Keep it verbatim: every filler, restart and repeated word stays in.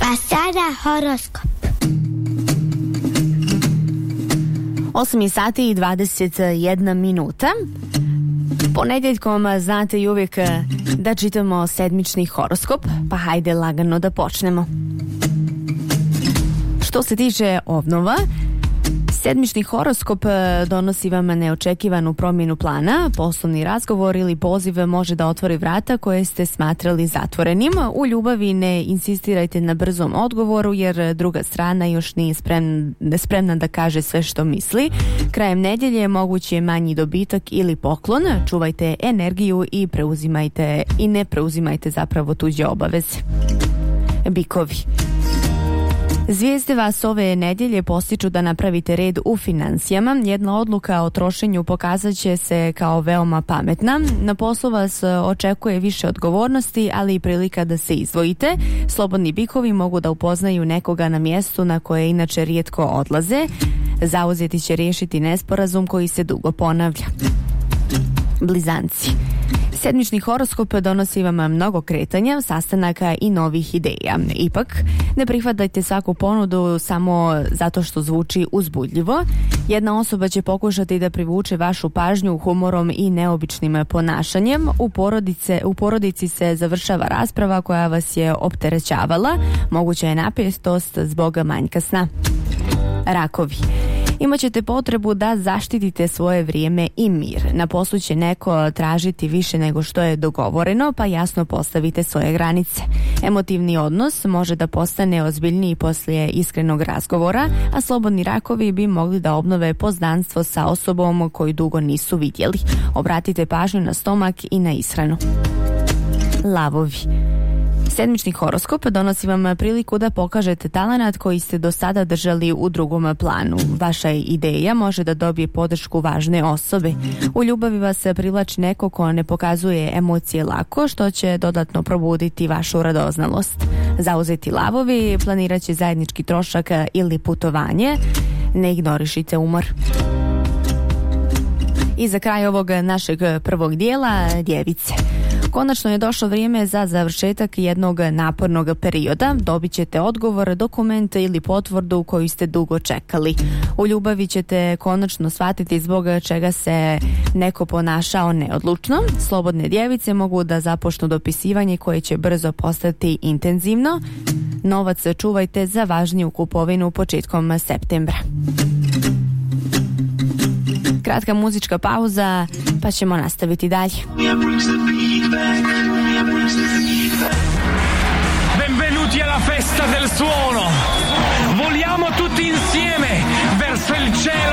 Pa sada horoskop. osam sati i dvadeset jedna minuta. Ponedjeljkom znate i uvijek da čitamo sedmični horoskop, pa hajde lagano da počnemo. Što se tiče obnova, sedmični horoskop donosi vam neočekivanu promjenu plana, poslovni razgovor ili poziv može da otvori vrata koje ste smatrali zatvorenim. U ljubavi ne insistirajte na brzom odgovoru jer druga strana još nije spremna, spremna da kaže sve što misli. Krajem nedjelje mogući je manji dobitak ili poklon. Čuvajte energiju i preuzimajte i ne preuzimajte zapravo tuđe obaveze. Bikovi. Zvijezde vas ove nedjelje postiču da napravite red u financijama. Jedna odluka o trošenju pokazat će se kao veoma pametna. Na poslu vas očekuje više odgovornosti, ali i prilika da se izdvojite. Slobodni bikovi mogu da upoznaju nekoga na mjestu na koje inače rijetko odlaze. Zauzeti će riješiti nesporazum koji se dugo ponavlja. Blizanci. Sedmični horoskop donosi vam mnogo kretanja, sastanaka i novih ideja. Ipak, ne prihvatajte svaku ponudu samo zato što zvuči uzbudljivo. Jedna osoba će pokušati da privuče vašu pažnju humorom i neobičnim ponašanjem. U, porodice, u porodici se završava rasprava koja vas je opterećavala. Moguća je napetost zbog manjka sna. Rakovi. Imaćete potrebu da zaštitite svoje vrijeme i mir. Na poslu će neko tražiti više nego što je dogovoreno, pa jasno postavite svoje granice. Emotivni odnos može da postane ozbiljniji poslije iskrenog razgovora, a slobodni rakovi bi mogli da obnove poznanstvo sa osobom koju dugo nisu vidjeli. Obratite pažnju na stomak i na ishranu. Lavovi. Sedmični horoskop donosi vam priliku da pokažete talenat koji ste do sada držali u drugom planu. Vaša ideja može da dobije podršku važne osobe. U ljubavi vas privlači neko ko ne pokazuje emocije lako, što će dodatno probuditi vašu radoznalost. Zauzeti lavovi planirat će zajednički trošak ili putovanje. Ne ignorišite umor. I za kraj ovog našeg prvog dijela, djevice. Konačno je došlo vrijeme za završetak jednog napornog perioda. Dobit ćete odgovor, dokumente ili potvrdu koju ste dugo čekali. U ljubavi ćete konačno shvatiti zbog čega se neko ponašao neodlučno. Slobodne djevice mogu da započnu dopisivanje koje će brzo postati intenzivno. Novac čuvajte za važniju kupovinu početkom septembra. Kratka muzička pauza, pa ćemo nastaviti dalje. Benvenuti alla festa del suono. Voliamo tutti insieme verso il cielo